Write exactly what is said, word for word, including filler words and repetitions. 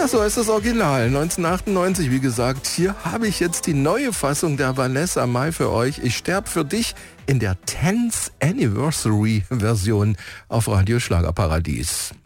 Tja, so ist das Original. neunzehnhundertachtundneunzig, wie gesagt. Hier habe ich jetzt die neue Fassung der Vanessa Mai für euch. Ich sterb für dich in der tenth Anniversary Version auf Radio Schlagerparadies.